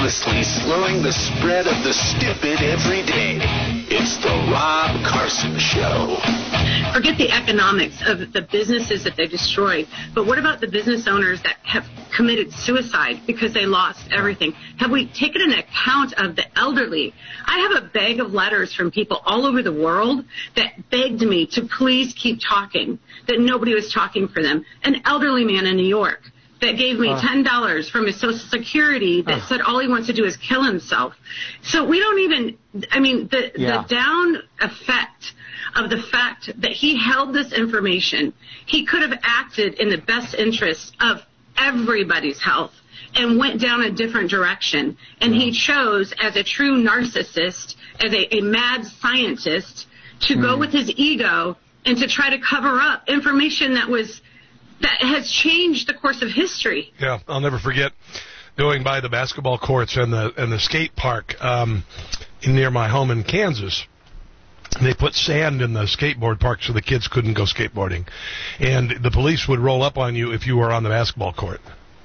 relentlessly slowing the spread of the stupid every day. It's the Rob Carson Show. Forget the economics of the businesses that they destroyed, but what about the business owners that have committed suicide because they lost everything? Have we taken an account of the elderly? I have a bag of letters from people all over the world that begged me to please keep talking, that nobody was talking for them. An elderly man in New York that gave me $10 from his Social Security that said all he wants to do is kill himself. So we don't even, the down effect of the fact that he held this information, he could have acted in the best interest of everybody's health and went down a different direction. And he chose, as a true narcissist, as a mad scientist, to go with his ego and to try to cover up information that has changed the course of history. Yeah, I'll never forget going by the basketball courts and the skate park near my home in Kansas. They put sand in the skateboard park so the kids couldn't go skateboarding. And the police would roll up on you if you were on the basketball court.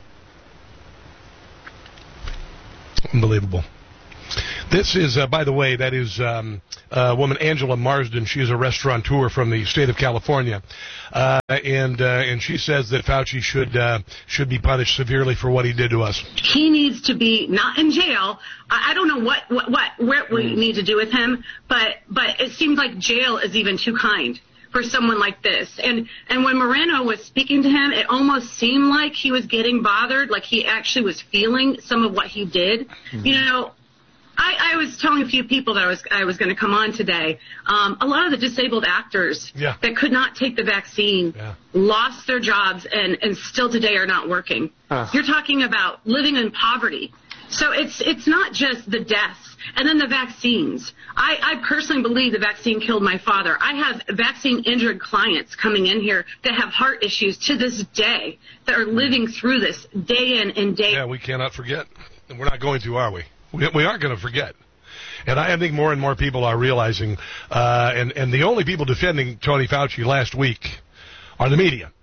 Unbelievable. This is, by the way, that is a woman, Angela Marsden. She is a restaurateur from the state of California. And she says that Fauci should be punished severely for what he did to us. He needs to be not in jail. I don't know what we need to do with him, but it seems like jail is even too kind for someone like this. And when Moreno was speaking to him, it almost seemed like he was getting bothered, like he actually was feeling some of what he did. You know, I was telling a few people that I was going to come on today. A lot of the disabled actors that could not take the vaccine lost their jobs and still today are not working. You're talking about living in poverty. So it's not just the deaths and then the vaccines. I personally believe the vaccine killed my father. I have vaccine-injured clients coming in here that have heart issues to this day that are living through this day in and day out. Yeah, we cannot forget. And we're not going to, are we? We aren't going to forget. And I think more and more people are realizing, and the only people defending Tony Fauci last week are the media.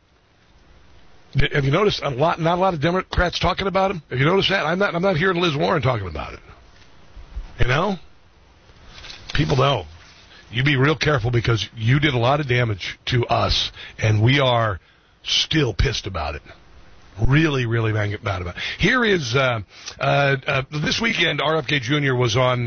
Have you noticed not a lot of Democrats talking about him? Have you noticed that? I'm not hearing Liz Warren talking about it. You know? People know. You be real careful because you did a lot of damage to us, and we are still pissed about it. Really, really bad about it. Here is this weekend. RFK Jr. was on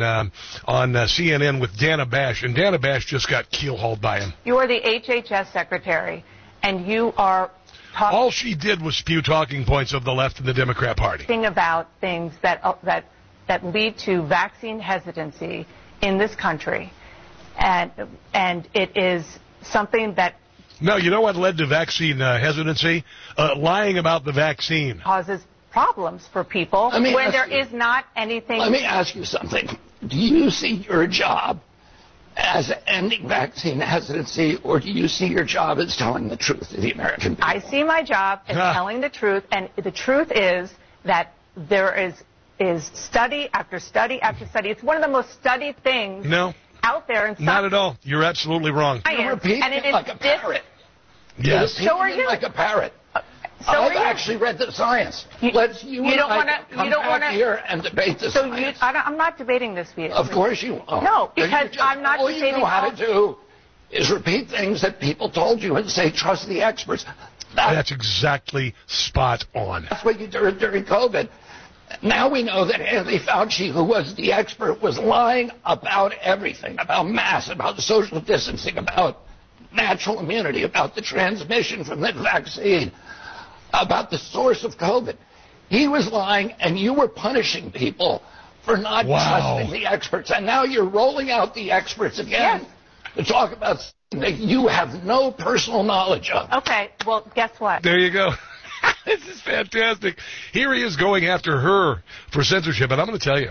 CNN with Dana Bash, and Dana Bash just got keelhauled by him. You are the HHS secretary, and you are all she did was spew talking points of the left and the Democrat Party. About things that lead to vaccine hesitancy in this country, and it is something that. No, you know what led to vaccine hesitancy? Lying about the vaccine. Causes problems for people when there is not anything. Let me ask you something. Do you see your job as ending vaccine hesitancy, or do you see your job as telling the truth to the American people? I see my job as telling the truth, and the truth is that there is study after study after study. It's one of the most studied things. No. Out there and not at all. You're absolutely wrong. You're repeating it like a parrot. Yes. So are you. Like a parrot. I've actually read the science. You don't want to come back here and debate the science. I'm not debating this with you. Of course you are. No, because I'm not debating. All you know how to do is repeat things that people told you and say, trust the experts. That's exactly spot on. That's what you did during COVID. Now we know that Anthony Fauci, who was the expert, was lying about everything, about masks, about social distancing, about natural immunity, about the transmission from the vaccine, about the source of COVID. He was lying, and you were punishing people for not trusting the experts. And now you're rolling out the experts again to talk about something that you have no personal knowledge of. Okay, well, guess what? There you go. This is fantastic. Here he is going after her for censorship, and I'm going to tell you,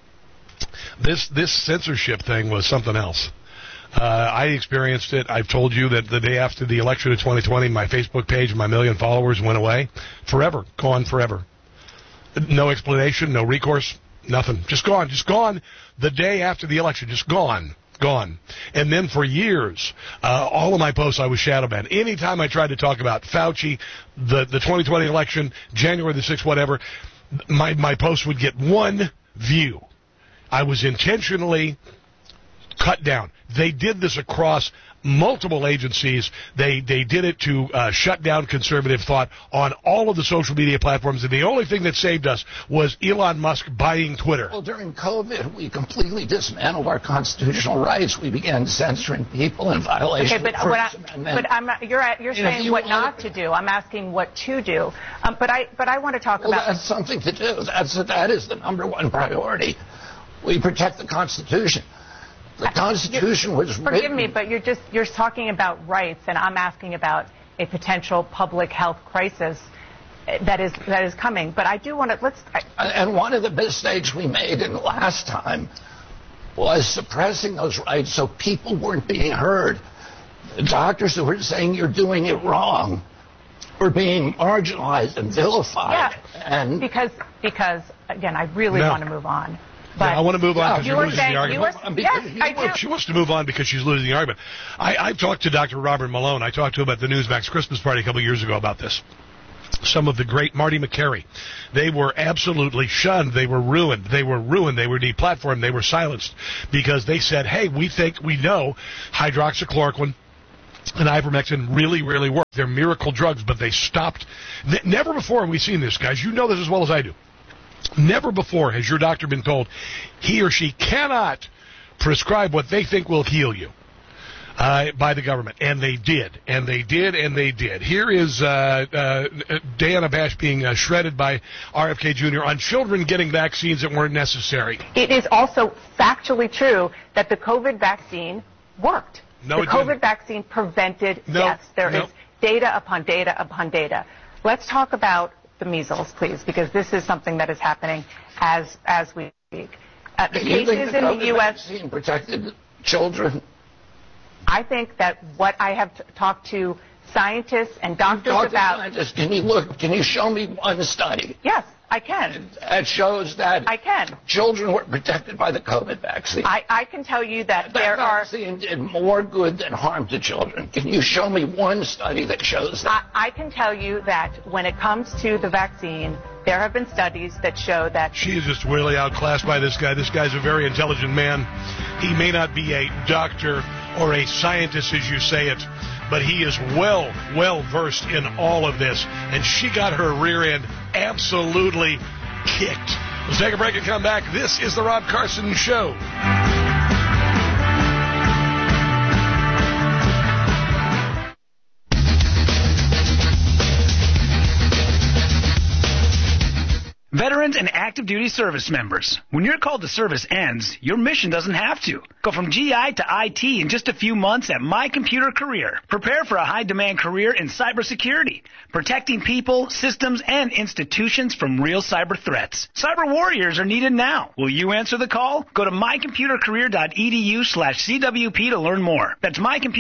this censorship thing was something else. I experienced it. I've told you that the day after the election of 2020, my Facebook page, my 1 million followers went away. Forever. Gone forever. No explanation, no recourse, nothing. Just gone. Just gone the day after the election. Just gone. Gone. And then for years, all of my posts I was shadow banned. Anytime I tried to talk about Fauci, the 2020 election, January the 6th, whatever, my post would get one view. I was intentionally cut down. They did this across multiple agencies. They did it to shut down conservative thought on all of the social media platforms, and the only thing that saved us was Elon Musk buying Twitter. Well, during COVID, we completely dismantled our constitutional rights. We began censoring people in violation of the First Amendment. But you're saying what not to do. I'm asking what to do. But I want to talk about... That's something to do. That is the number one priority. We protect the Constitution. The Constitution was written... Forgive me, but you're talking about rights, and I'm asking about a potential public health crisis that is coming. But I do want to... And one of the mistakes we made in the last time was suppressing those rights so people weren't being heard. The doctors who were saying you're doing it wrong were being marginalized and vilified. Yeah, and because again, I really want to move on. But I want to move on because you're losing the argument. Yes, I do. She wants to move on because she's losing the argument. I've talked to Dr. Robert Malone. I talked to him at the Newsmax Christmas party a couple of years ago about this. Some of the great Marty McCary, they were absolutely shunned. They were ruined. They were deplatformed. They were silenced because they said, hey, we know hydroxychloroquine and ivermectin really, really work. They're miracle drugs, but they stopped. Never before have we seen this, guys. You know this as well as I do. Never before has your doctor been told he or she cannot prescribe what they think will heal you by the government. And they did. Here is Diana Bash being shredded by RFK Jr. on children getting vaccines that weren't necessary. It is also factually true that the COVID vaccine worked. No, the COVID vaccine prevented deaths. There is data upon data upon data. Let's talk about the measles, please, because this is something that is happening as we speak. The cases in the U.S. vaccine protected children. I think that what I have talked to scientists and doctors about. Can you show me one study? Yes, I can. That shows that children were protected by the COVID vaccine. I can tell you that there vaccine did more good than harm to children. Can you show me one study that shows that? I can tell you that when it comes to the vaccine, there have been studies that show that... She is just really outclassed by this guy. This guy's a very intelligent man. He may not be a doctor or a scientist, as you say it, but he is well versed in all of this. And she got her rear end absolutely kicked. Let's take a break and come back. This is the Rob Carson Show. Veterans and active duty service members, when your call to service ends, your mission doesn't have to. Go from GI to IT in just a few months at My Computer Career. Prepare for a high-demand career in cybersecurity, protecting people, systems, and institutions from real cyber threats. Cyber warriors are needed now. Will you answer the call? Go to mycomputercareer.edu/CWP to learn more. That's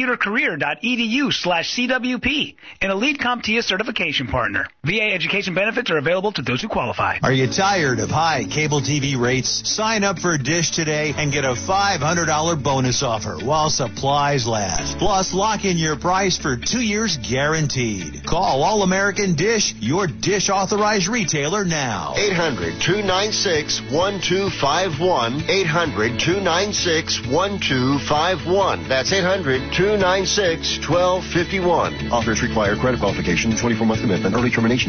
mycomputercareer.edu/CWP, an Elite CompTIA certification partner. VA education benefits are available to those who qualify. Are you tired of high cable TV rates? Sign up for Dish today and get a $500 bonus offer while supplies last. Plus, lock in your price for 2 years guaranteed. Call All-American Dish, your Dish authorized retailer now. 800-296-1251. 800-296-1251. That's 800-296-1251. Offers require credit qualification, 24-month commitment, early termination.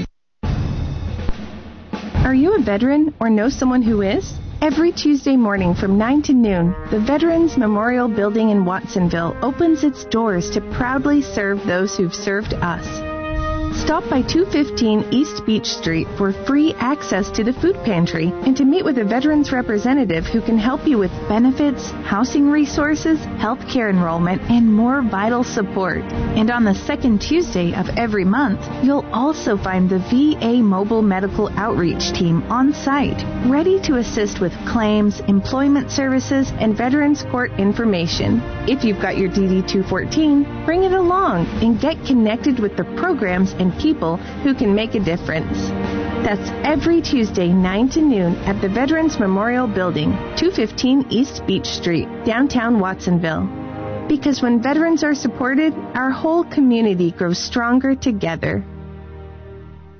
Are you a veteran or know someone who is? Every Tuesday morning from 9 to noon, the Veterans Memorial Building in Watsonville opens its doors to proudly serve those who've served us. Stop by 215 East Beach Street for free access to the food pantry and to meet with a veterans representative who can help you with benefits, housing resources, health care enrollment, and more vital support. And on the second Tuesday of every month, you'll also find the VA Mobile Medical Outreach Team on site, ready to assist with claims, employment services, and Veterans Court information. If you've got your DD-214, bring it along and get connected with the programs and people who can make a difference. That's every Tuesday, 9 to noon at the Veterans Memorial Building, 215 East Beach Street, downtown Watsonville. Because when veterans are supported, our whole community grows stronger together.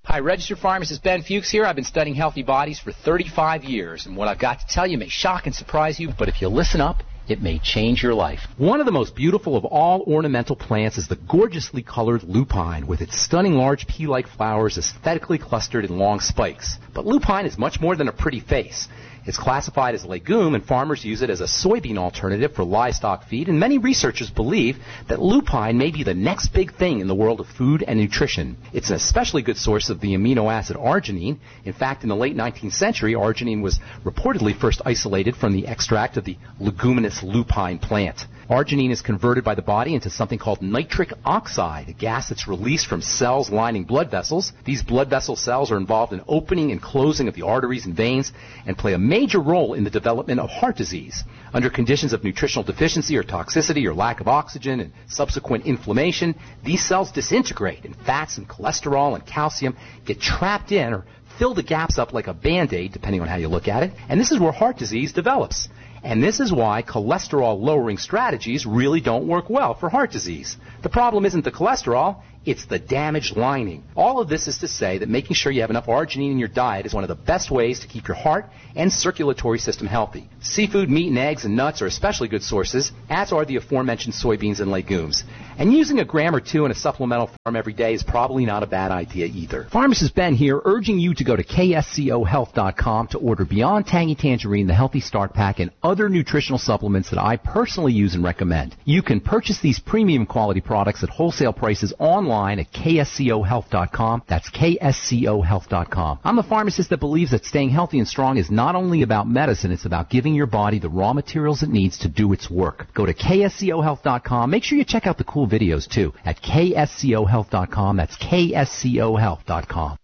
Hi, registered pharmacist Ben Fuchs here. I've been studying healthy bodies for 35 years, and what I've got to tell you may shock and surprise you, but if you listen up, it may change your life. One of the most beautiful of all ornamental plants is the gorgeously colored lupine, with its stunning large pea-like flowers aesthetically clustered in long spikes. But lupine is much more than a pretty face. It's classified as a legume, and farmers use it as a soybean alternative for livestock feed, and many researchers believe that lupine may be the next big thing in the world of food and nutrition. It's an especially good source of the amino acid arginine. In fact, in the late 19th century, arginine was reportedly first isolated from the extract of the leguminous lupine plant. Arginine is converted by the body into something called nitric oxide, a gas that's released from cells lining blood vessels. These blood vessel cells are involved in opening and closing of the arteries and veins and play a major role in the development of heart disease. Under conditions of nutritional deficiency or toxicity or lack of oxygen and subsequent inflammation, these cells disintegrate, and fats and cholesterol and calcium get trapped in or fill the gaps up like a Band-Aid, depending on how you look at it, and this is where heart disease develops. And this is why cholesterol-lowering strategies really don't work well for heart disease. The problem isn't the cholesterol, it's the damaged lining. All of this is to say that making sure you have enough arginine in your diet is one of the best ways to keep your heart and circulatory system healthy. Seafood, meat, and eggs and nuts are especially good sources, as are the aforementioned soybeans and legumes. And using a gram or two in a supplemental form every day is probably not a bad idea either. Pharmacist Ben here, urging you to go to kscohealth.com to order Beyond Tangy Tangerine, the Healthy Start Pack, and other nutritional supplements that I personally use and recommend. You can purchase these premium quality products at wholesale prices online at kscohealth.com. That's kscohealth.com. I'm a pharmacist that believes that staying healthy and strong is not only about medicine, it's about giving your body the raw materials it needs to do its work. Go to kscohealth.com. Make sure you check out the cool videos too at kscohealth.com. That's kscohealth.com.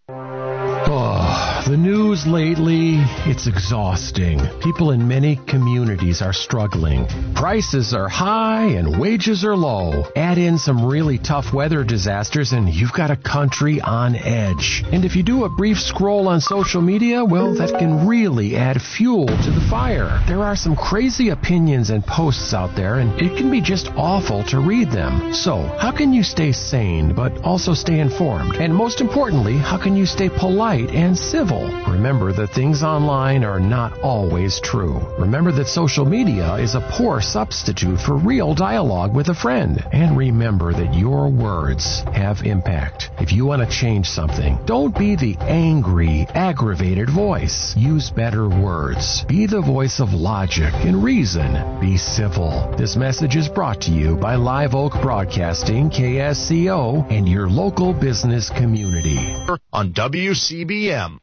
Oh, the news lately, it's exhausting. People in many communities are struggling. Prices are high and wages are low. Add in some really tough weather disasters and you've got a country on edge. And if you do a brief scroll on social media, well, that can really add fuel to the fire. There are some crazy opinions and posts out there, and it can be just awful to read them. So, how can you stay sane but also stay informed? And most importantly, how can you stay polite and civil? Remember that things online are not always true. Remember that social media is a poor substitute for real dialogue with a friend. And remember that your words have impact. If you want to change something, don't be the angry, aggravated voice. Use better words. Be the voice of logic and reason. Be civil. This message is brought to you by Live Oak Broadcasting, KSCO, and your local business community. On WCBM.